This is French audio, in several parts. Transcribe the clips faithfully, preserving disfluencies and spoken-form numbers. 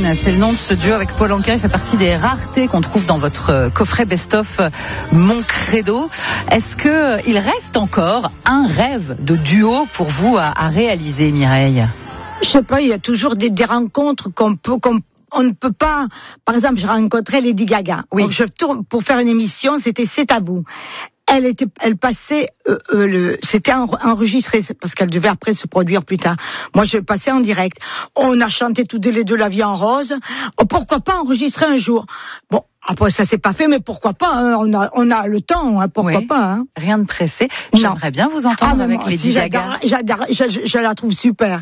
Line, c'est le nom de ce duo avec Paul Anka. Il fait partie des raretés qu'on trouve dans votre coffret best-of Mon Credo. Est-ce qu'il reste encore un rêve de duo pour vous à, à réaliser, Mireille? Je sais pas, il y a toujours des, des rencontres qu'on peut... Qu'on... On ne peut pas, par exemple, j'ai rencontré Lady Gaga. Oui. Donc je tourne pour faire une émission, c'était C'est à vous. Elle était, elle passait, euh, euh, le, c'était enregistré parce qu'elle devait après se produire plus tard. Moi, je passais en direct. On a chanté tous les deux La Vie en rose. Oh, pourquoi pas enregistrer un jour? Bon. Après, ça s'est pas fait, mais pourquoi pas, hein, on a, on a le temps, hein, pourquoi oui. pas, hein. Rien de pressé. J'aimerais bien vous entendre ah, avec moi, Lady si Gaga. J'adore, j'adore, je, je la trouve super.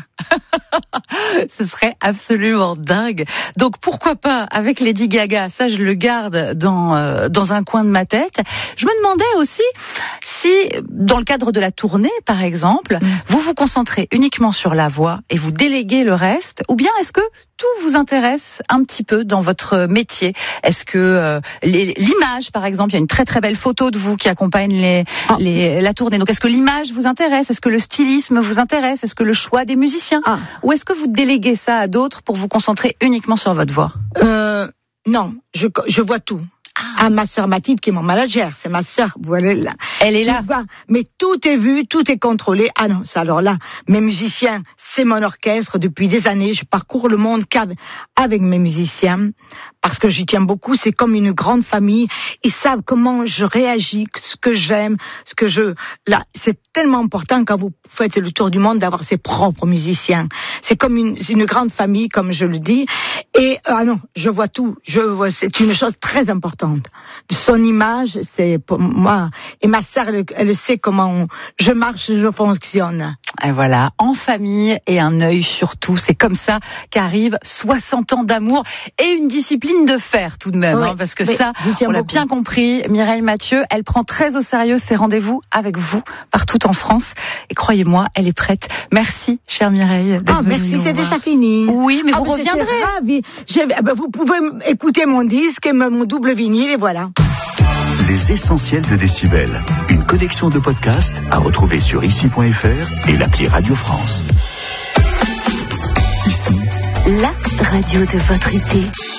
Ce serait absolument dingue. Donc, pourquoi pas avec Lady Gaga? Ça, je le garde dans, euh, dans un coin de ma tête. Je me demandais aussi si, dans le cadre de la tournée, par exemple, mm. vous vous concentrez uniquement sur la voix et vous déléguez le reste, ou bien est-ce que tout vous intéresse un petit peu dans votre métier? Est-ce que euh, les, l'image, par exemple, il y a une très très belle photo de vous qui accompagne les, ah. les, la tournée. Donc, est-ce que l'image vous intéresse? Est-ce que le stylisme vous intéresse? Est-ce que le choix des musiciens? Ah. Ou est-ce que vous déléguez ça à d'autres pour vous concentrer uniquement sur votre voix? euh, Non, je, je vois tout. Ah, ma sœur Mathilde, qui est mon manager, c'est ma sœur, voilà, là. Elle est là. Vois, mais tout est vu, tout est contrôlé. Ah non, ça alors là, mes musiciens, c'est mon orchestre depuis des années. Je parcours le monde qu'avec avec mes musiciens parce que j'y tiens beaucoup. C'est comme une grande famille. Ils savent comment je réagis, ce que j'aime, ce que je. Là, c'est tellement important quand vous faites le tour du monde d'avoir ses propres musiciens. C'est comme une, une grande famille, comme je le dis. Et ah non, je vois tout. Je vois, c'est une chose très importante. Son image, c'est pour moi. Et ma sœur, elle, elle sait comment on, je marche, je fonctionne. Et voilà, en famille et un œil sur tout. C'est comme ça qu'arrive soixante ans d'amour et une discipline de fer tout de même. Oui, hein, parce que ça, on l'a bien compris. Mireille Mathieu, elle prend très au sérieux ses rendez-vous avec vous partout en France. Et croyez-moi, elle est prête. Merci, chère Mireille. Ah, merci, c'est déjà fini. Oui, mais ah, vous ben, reviendrez. Ravie. Ben, vous pouvez écouter mon disque et mon double vinyle et voilà. Les essentiels de Décibel. Une collection de podcasts à retrouver sur ici point f r et l'appli Radio France. Ici, la radio de votre été.